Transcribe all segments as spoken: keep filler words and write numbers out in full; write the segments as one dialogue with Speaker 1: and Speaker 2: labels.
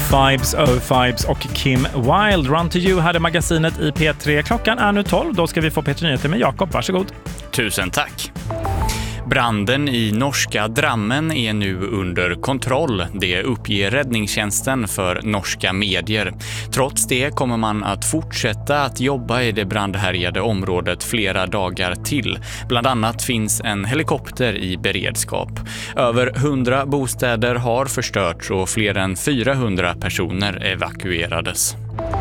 Speaker 1: Vibes, O-Vibes och Kim Wilde. Run to You hade magasinet i P tre. Klockan är nu tolv. Då ska vi få P tre Nyheter med Jakob. Varsågod.
Speaker 2: Tusen tack. Branden i norska Drammen är nu under kontroll. Det uppger räddningstjänsten för norska medier. Trots det kommer man att fortsätta att jobba i det brandhärjade området flera dagar till. Bland annat finns en helikopter i beredskap. Över hundra bostäder har förstörts och fler än fyrahundra personer evakuerades.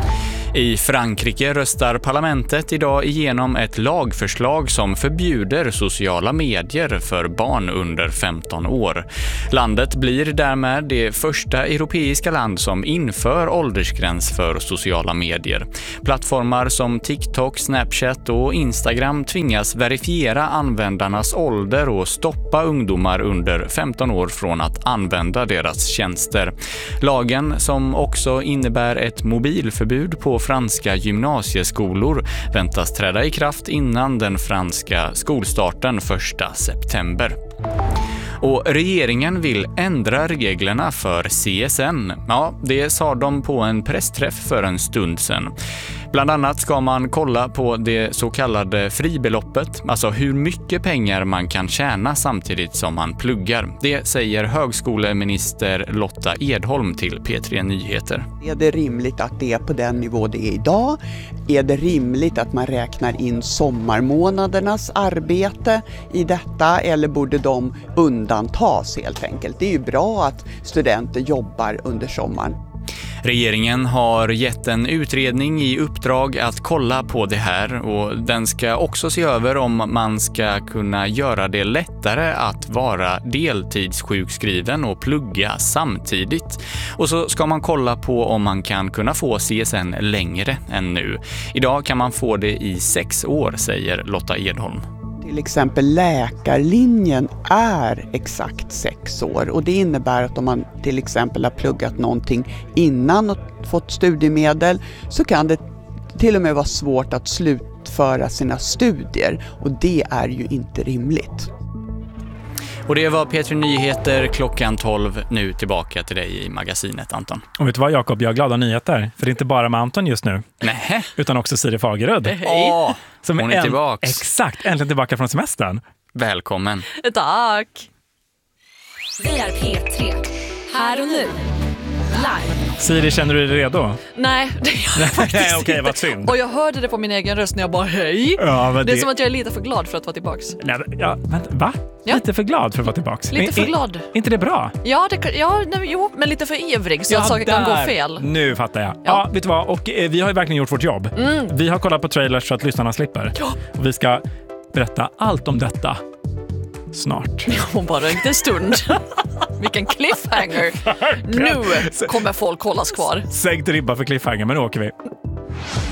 Speaker 2: I Frankrike röstar parlamentet idag igenom ett lagförslag som förbjuder sociala medier för barn under femton år. Landet blir därmed det första europeiska land som inför åldersgräns för sociala medier. Plattformar som TikTok, Snapchat och Instagram tvingas verifiera användarnas ålder och stoppa ungdomar under femton år från att använda deras tjänster. Lagen, som också innebär ett mobilförbud på franska gymnasieskolor, väntas träda i kraft innan den franska skolstarten första september. Och regeringen vill ändra reglerna för C S N. Ja, det sa de på en pressträff för en stund sedan. Bland annat ska man kolla på det så kallade fribeloppet, alltså hur mycket pengar man kan tjäna samtidigt som man pluggar. Det säger högskoleminister Lotta Edholm till P tre Nyheter.
Speaker 3: Är det rimligt att det är på den nivå det är idag? Är det rimligt att man räknar in sommarmånadernas arbete i detta, eller borde de undantas helt enkelt? Det är ju bra att studenter jobbar under sommaren.
Speaker 2: Regeringen har gett en utredning i uppdrag att kolla på det här, och den ska också se över om man ska kunna göra det lättare att vara deltidssjukskriven och plugga samtidigt. Och så ska man kolla på om man kan kunna få C S N längre än nu. Idag kan man få det i sex år, säger Lotta Edholm.
Speaker 3: Till exempel läkarlinjen är exakt sex år, och det innebär att om man till exempel har pluggat någonting innan och fått studiemedel, så kan det till och med vara svårt att slutföra sina studier, och det är ju inte rimligt.
Speaker 2: Och det var P tre Nyheter klockan tolv. Nu tillbaka till dig i magasinet, Anton.
Speaker 1: Och vet du vad, Jakob? Jag har glada nyheter. För det är inte bara med Anton just nu.
Speaker 2: Nej.
Speaker 1: Utan också Siri Fagerud.
Speaker 2: Hej. Åh,
Speaker 1: som
Speaker 2: hon är
Speaker 1: en,
Speaker 2: tillbaka.
Speaker 1: Exakt, äntligen tillbaka från semestern.
Speaker 2: Välkommen.
Speaker 4: Tack.
Speaker 5: Vi är P tre. Här och nu. Live.
Speaker 1: Siri, känner du dig redo?
Speaker 4: Nej, det är jag faktiskt
Speaker 1: Nej, okej,
Speaker 4: inte.
Speaker 1: vad synd.
Speaker 4: Och jag hörde det på min egen röst när jag bara hej.
Speaker 1: Ja, men
Speaker 4: det är
Speaker 1: det...
Speaker 4: som att jag är lite för glad för att vara tillbaks.
Speaker 1: Nej, ja, vänta, va?
Speaker 4: Ja.
Speaker 1: Lite för glad för att vara tillbaks.
Speaker 4: Lite för
Speaker 1: Är-
Speaker 4: glad.
Speaker 1: Är inte det bra?
Speaker 4: Ja, det, ja nej, jo, men lite för ivrig så
Speaker 1: Ja,
Speaker 4: att saker kan
Speaker 1: där.
Speaker 4: gå fel.
Speaker 1: Nu fattar jag. Ja,
Speaker 4: Ja.
Speaker 1: vet du vad? Och eh, vi har ju verkligen gjort vårt jobb.
Speaker 4: Mm.
Speaker 1: Vi har kollat på trailers så att lyssnarna slipper.
Speaker 4: Ja.
Speaker 1: Och vi ska berätta allt om detta snart.
Speaker 4: Hon bara en stund. Vilken cliffhanger. Nu kommer folk hållas kvar.
Speaker 1: Sänkt ribba för cliffhanger, men nu åker vi.